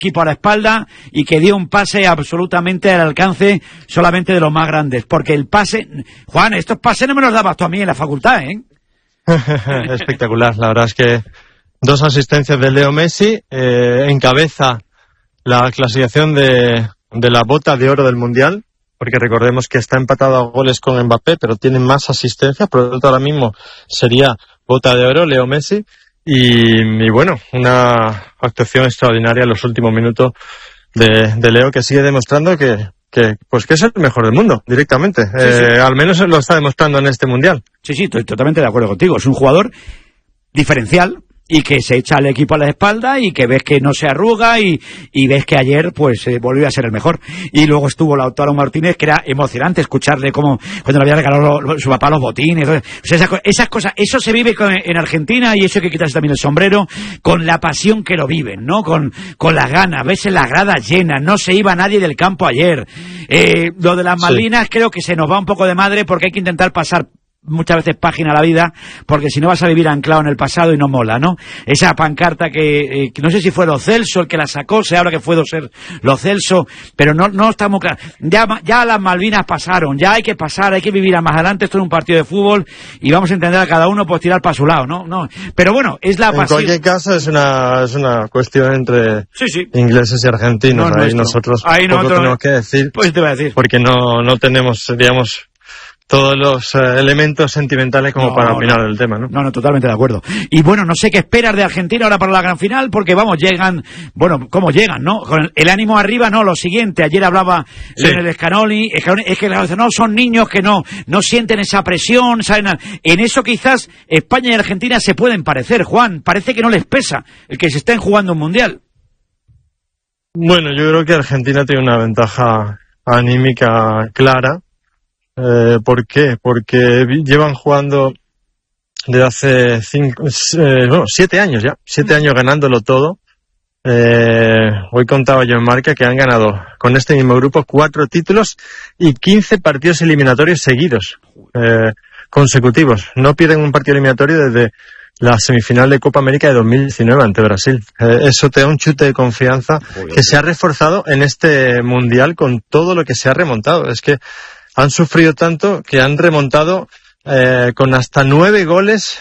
equipo a la espalda y que dio un pase absolutamente al alcance solamente de los más grandes, porque el pase, Juan, estos pases no me los dabas tú a mí en la facultad, ¿eh? Espectacular, la verdad es que 2 asistencias de Leo Messi, encabeza la clasificación de la bota de oro del Mundial, porque recordemos que está empatado a goles con Mbappé, pero tiene más asistencias, por lo tanto ahora mismo sería bota de oro Leo Messi, y bueno, una actuación extraordinaria en los últimos minutos de Leo, que sigue demostrando que es el mejor del mundo, directamente. Sí. Al menos lo está demostrando en este Mundial. Sí, estoy totalmente de acuerdo contigo. Es un jugador diferencial y que se echa al equipo a la espalda y que ves que no se arruga y ves que ayer pues volvió a ser el mejor. Y luego estuvo Lautaro Martínez, que era emocionante escucharle como cuando le había regalado su papá los botines. O sea, esas cosas, eso se vive en Argentina, y eso hay que quitarse también el sombrero, con la pasión que lo viven, ¿no? Con las ganas, ves en las gradas llenas, no se iba nadie del campo ayer. Lo de las Malvinas creo que se nos va un poco de madre, porque hay que intentar pasar muchas veces página a la vida, porque si no vas a vivir anclado en el pasado y no mola, ¿no? Esa pancarta que no sé si fue Lo Celso el que la sacó, se habla que pudo ser Lo Celso, pero no está muy claro. Ya las Malvinas pasaron, ya hay que pasar, hay que vivir a más adelante. Esto es un partido de fútbol y vamos a entender a cada uno pues tirar para su lado, ¿no? Pero bueno, es la pasión. En cualquier caso es una cuestión entre ingleses y argentinos, ahí nosotros tenemos que decir, pues te voy a decir, porque no tenemos, digamos, todos los elementos sentimentales como para opinar del tema, ¿no? No, totalmente de acuerdo. Y bueno, no sé qué esperas de Argentina ahora para la gran final, porque vamos, ¿cómo llegan, no? Con el ánimo arriba, no, lo siguiente, ayer hablaba Lionel Scaloni, es que no, son niños que no sienten esa presión, ¿saben? En eso quizás España y Argentina se pueden parecer, Juan, parece que no les pesa el que se estén jugando un mundial. Bueno, yo creo que Argentina tiene una ventaja anímica clara. ¿Por qué? Porque llevan jugando desde hace 7 años ya, 7 años ganándolo todo. Hoy contaba yo en Marca que han ganado con este mismo grupo 4 títulos y 15 partidos eliminatorios seguidos, consecutivos. No pierden un partido eliminatorio desde la semifinal de Copa América de 2019 ante Brasil. Eso te da un chute de confianza que se ha reforzado en este Mundial con todo lo que se ha remontado. Es que han sufrido tanto que han remontado con hasta 9 goles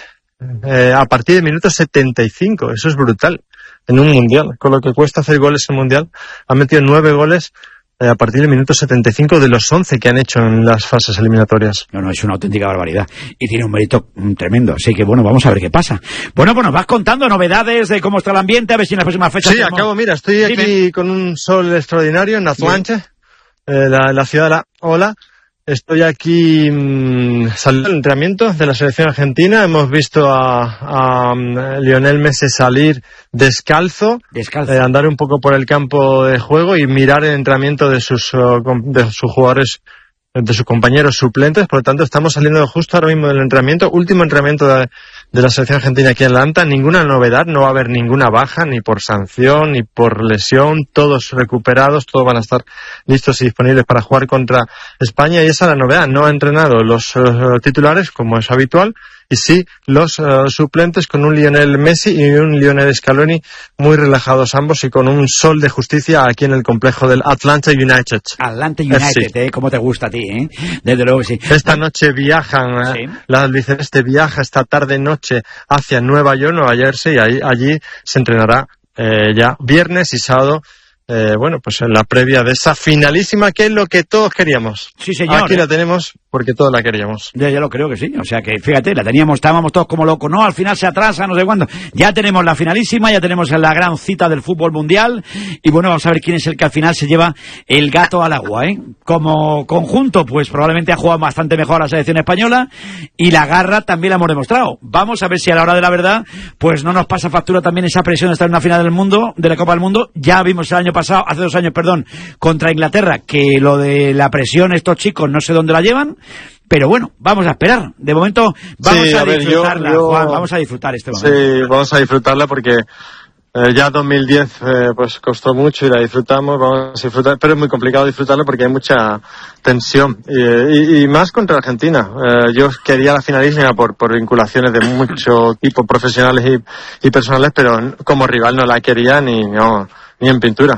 a partir de minuto 75. Eso es brutal en un mundial. Con lo que cuesta hacer goles en un mundial, han metido 9 goles a partir del minuto 75 de los 11 que han hecho en las fases eliminatorias. No, es una auténtica barbaridad. Y tiene un mérito tremendo. Así que bueno, vamos a ver qué pasa. Bueno, pues nos vas contando novedades de cómo está el ambiente, a ver si en las próximas fechas... Sí, acabo, mira, estoy aquí con un sol extraordinario en Atlanta, la ciudad de la ola. Estoy aquí saliendo del entrenamiento de la selección argentina. Hemos visto a Lionel Messi salir descalzo. Andar un poco por el campo de juego y mirar el entrenamiento de sus jugadores, de sus compañeros suplentes. Por lo tanto, estamos saliendo justo ahora mismo del entrenamiento, último entrenamiento de la selección argentina aquí en Atlanta. Ninguna novedad, no va a haber ninguna baja, ni por sanción, ni por lesión. Todos recuperados, todos van a estar listos y disponibles para jugar contra España. Y esa es la novedad, no ha entrenado los titulares, como es habitual, y sí los suplentes, con un Lionel Messi y un Lionel Scaloni muy relajados ambos y con un sol de justicia aquí en el complejo del Atlanta United. Atlanta United, ¿cómo te gusta a ti, eh? Desde luego que sí. Esta noche viajan, la albiceleste viaja esta tarde-noche hacia Nueva Jersey, y allí se entrenará ya viernes y sábado. Pues en la previa de esa finalísima, que es lo que todos queríamos. Sí, señor. Aquí la tenemos porque todos la queríamos. Ya lo creo que sí. O sea que, fíjate, estábamos todos como locos. No, al final se atrasa, no sé cuándo. Ya tenemos la finalísima, ya tenemos la gran cita del fútbol mundial. Y bueno, vamos a ver quién es el que al final se lleva el gato al agua, ¿eh? Como conjunto, pues probablemente ha jugado bastante mejor la selección española. Y la garra también la hemos demostrado. Vamos a ver si a la hora de la verdad, pues no nos pasa factura también esa presión de estar en una final del mundo, de la Copa del Mundo. Ya vimos hace 2 años, contra Inglaterra, que lo de la presión, estos chicos no sé dónde la llevan, pero bueno, vamos a esperar. De momento vamos a disfrutarla, Juan, vamos a disfrutar este momento. Sí, vamos a disfrutarla porque ya 2010 pues costó mucho y la disfrutamos, vamos a disfrutar, pero es muy complicado disfrutarla porque hay mucha tensión y más contra Argentina. Yo quería la finalísima por vinculaciones de mucho tipo, profesionales y personales, pero como rival no la quería ni en pintura.